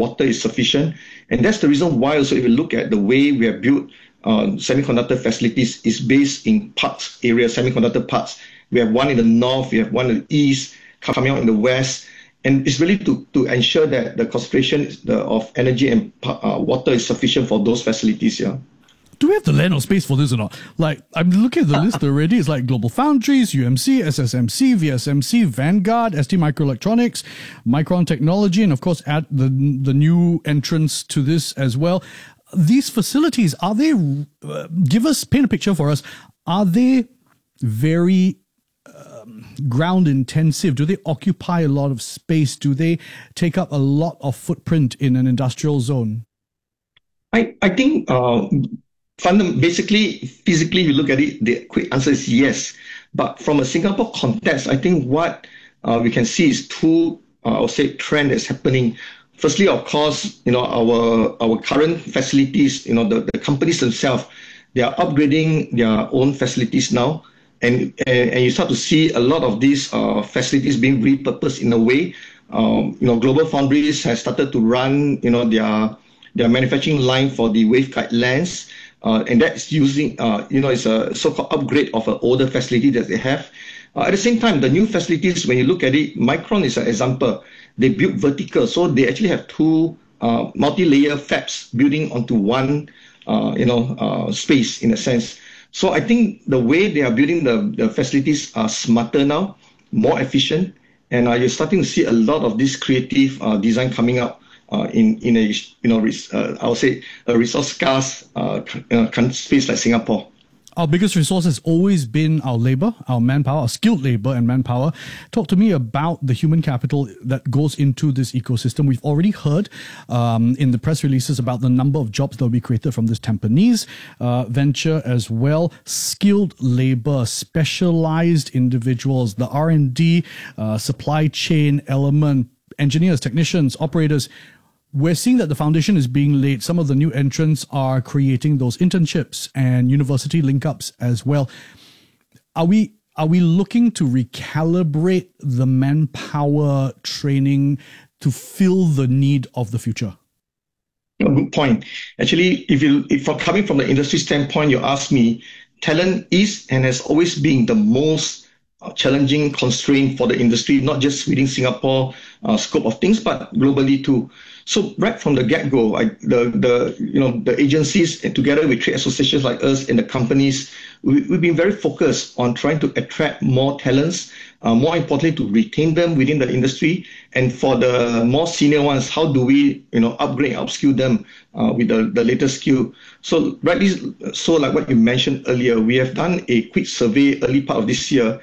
water is sufficient. And that's the reason why also if you look at the way we have built semiconductor facilities is based in parts area, semiconductor parts. We have one in the north, we have one in the east, coming out in the west. And it's really to ensure that the concentration of energy and water is sufficient for those facilities. Yeah. Do we have the land or space for this or not? Like, I'm looking at the list already. It's like Global Foundries, UMC, SSMC, VSMC, Vanguard, ST Microelectronics, Micron Technology, and of course, add the new entrance to this as well. These facilities, are they, paint a picture for us, are they very ground intensive? Do they occupy a lot of space? Do they take up a lot of footprint in an industrial zone? I think basically, physically, if you look at it, the quick answer is yes. But from a Singapore context, I think what we can see is two, I would say, trend that's happening. Firstly, of course, our current facilities, the companies themselves, they are upgrading their own facilities now. And you start to see a lot of these facilities being repurposed in a way. Global Foundries has started to run, their manufacturing line for the waveguide lens. And that's using, it's a so-called upgrade of an older facility that they have. At the same time, the new facilities, when you look at it, Micron is an example. They built vertical, so they actually have two multi-layer fabs building onto one, space in a sense. So I think the way they are building the facilities are smarter now, more efficient, and you're starting to see a lot of this creative design coming up in a I would say a resource scarce space like Singapore. Our biggest resource has always been our labor, our manpower, our skilled labor and manpower. Talk to me about the human capital that goes into this ecosystem. We've already heard in the press releases about the number of jobs that will be created from this Tampines venture as well. Skilled labor, specialized individuals, the R&D, supply chain element, engineers, technicians, operators. We're seeing that the foundation is being laid. Some of the new entrants are creating those internships and university link-ups as well. Are we looking to recalibrate the manpower training to fill the need of the future? Good point. Actually, if coming from the industry standpoint, you ask me, talent is and has always been the most challenging constraint for the industry, not just within Singapore scope of things, but globally too. So right from the get-go, the agencies and together with trade associations like us and the companies, we've been very focused on trying to attract more talents, more importantly to retain them within the industry, and for the more senior ones, how do we upgrade, upskill them with the latest skill? So so like what you mentioned earlier, we have done a quick survey early part of this year.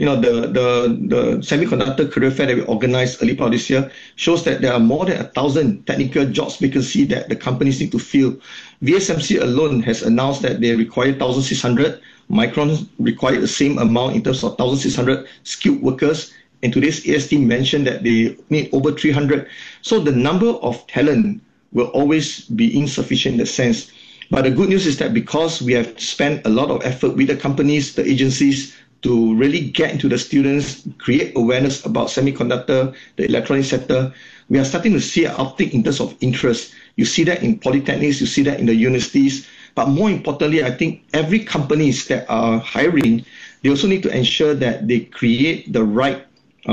The semiconductor career fair that we organized early part of this year shows that there are more than 1,000 technical jobs vacancy that the companies need to fill. VSMC alone has announced that they require 1,600. Micron required the same amount in terms of 1,600 skilled workers. And today's AST mentioned that they need over 300. So the number of talent will always be insufficient in that sense. But the good news is that because we have spent a lot of effort with the companies, the agencies, to really get into the students, create awareness about semiconductor, the electronic sector, we are starting to see an uptick in terms of interest. You see that in polytechnics, you see that in the universities. But more importantly, I think every companies that are hiring, they also need to ensure that they create the right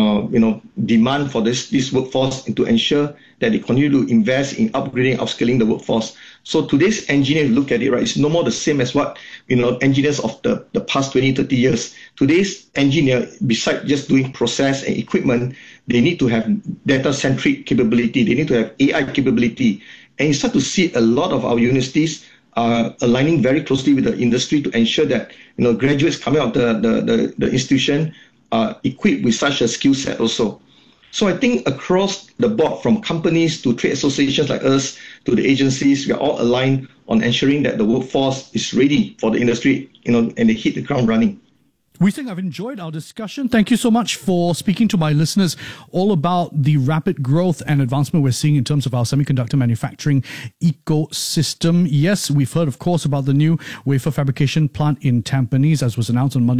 demand for this workforce and to ensure that they continue to invest in upgrading, upskilling the workforce. So today's engineers, look at it, right? It's no more the same as what engineers of the past 20, 30 years. Today's engineer, besides just doing process and equipment, they need to have data-centric capability. They need to have AI capability. And you start to see a lot of our universities aligning very closely with the industry to ensure that graduates coming out of the institution are equipped with such a skill set also. So I think across the board, from companies to trade associations like us to the agencies, we are all aligned on ensuring that the workforce is ready for the industry, and they hit the ground running. We think I've enjoyed our discussion. Thank you so much for speaking to my listeners all about the rapid growth and advancement we're seeing in terms of our semiconductor manufacturing ecosystem. Yes, we've heard, of course, about the new wafer fabrication plant in Tampines, as was announced on Monday.